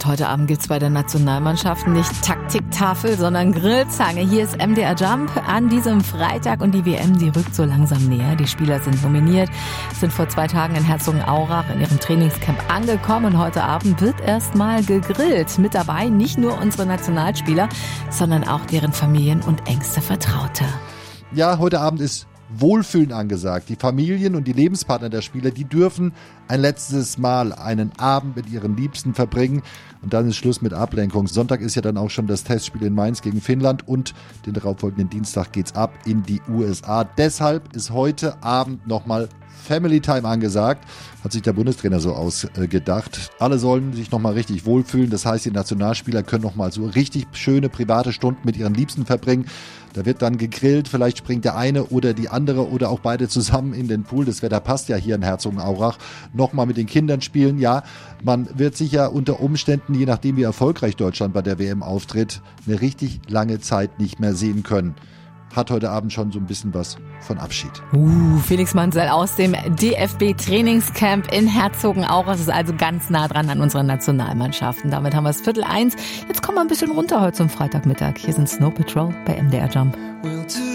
Und heute Abend gibt's bei der Nationalmannschaft nicht Taktiktafel, sondern Grillzange. Hier ist MDR Jump an diesem Freitag und die WM, die rückt so langsam näher. Die Spieler sind nominiert, sind vor 2 Tagen in Herzogenaurach in ihrem Trainingscamp angekommen und heute Abend wird erstmal gegrillt. Mit dabei nicht nur unsere Nationalspieler, sondern auch deren Familien und engste Vertraute. Ja, heute Abend ist Wohlfühlen angesagt. Die Familien und die Lebenspartner der Spieler, die dürfen ein letztes Mal einen Abend mit ihren Liebsten verbringen und dann ist Schluss mit Ablenkung. Sonntag ist ja dann auch schon das Testspiel in Mainz gegen Finnland und den darauffolgenden Dienstag geht's ab in die USA. Deshalb ist heute Abend nochmal Family Time angesagt, hat sich der Bundestrainer so ausgedacht. Alle sollen sich nochmal richtig wohlfühlen. Das heißt, die Nationalspieler können nochmal so richtig schöne private Stunden mit ihren Liebsten verbringen. Da wird dann gegrillt, vielleicht springt der eine oder die andere oder auch beide zusammen in den Pool. Das Wetter passt ja hier in Herzogenaurach. Nochmal mit den Kindern spielen. Ja, man wird sicher unter Umständen, je nachdem wie erfolgreich Deutschland bei der WM auftritt, eine richtig lange Zeit nicht mehr sehen können. Hat heute Abend schon so ein bisschen was von Abschied. Felix Manzel aus dem DFB-Trainingscamp in Herzogenaurach. Das ist also ganz nah dran an unserer Nationalmannschaft. Und damit haben wir es 12:45. Jetzt kommen wir ein bisschen runter heute zum Freitagmittag. Hier sind Snow Patrol bei MDR Jump.